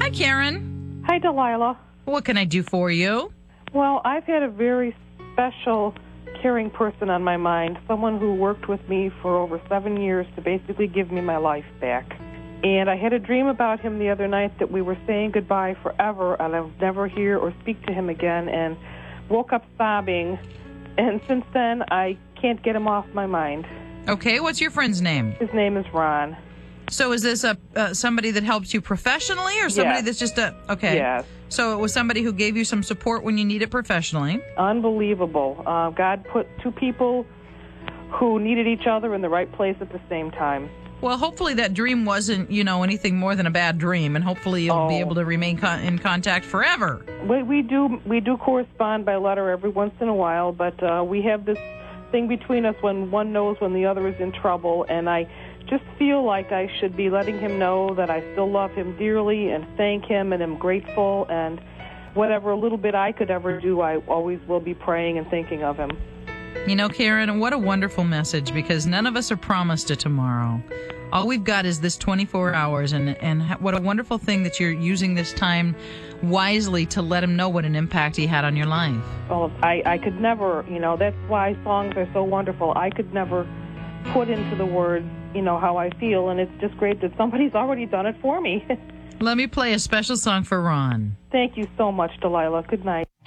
Hi, Karen. Hi, Delilah. What can I do for you? Well, I've had a very special, caring person on my mind, someone who worked with me for over 7 years to basically give me my life back. And I had a dream about him the other night that we were saying goodbye forever, and I would never hear or speak to him again, and woke up sobbing. And since then, I can't get him off my mind. Okay, what's your friend's name? His name is Ron. So is this somebody that helps you professionally or somebody Yes. that's just a... Okay. Yes. So it was somebody who gave you some support when you need it professionally. Unbelievable. God put two people who needed each other in the right place at the same time. Well, hopefully that dream wasn't, anything more than a bad dream, and hopefully you'll be able to remain in contact forever. We do correspond by letter every once in a while, but we have this thing between us when one knows when the other is in trouble, and I just feel like I should be letting him know that I still love him dearly and thank him and am grateful, and whatever little bit I could ever do, I always will be praying and thinking of him. Karen, what a wonderful message, because none of us are promised a tomorrow. All we've got is this 24 hours, and what a wonderful thing that you're using this time wisely to let him know what an impact he had on your life. Well, I could never, that's why songs are so wonderful. I could never put into the words, how I feel, and it's just great that somebody's already done it for me. Let me play a special song for Ron. Thank you so much, Delilah. Good night.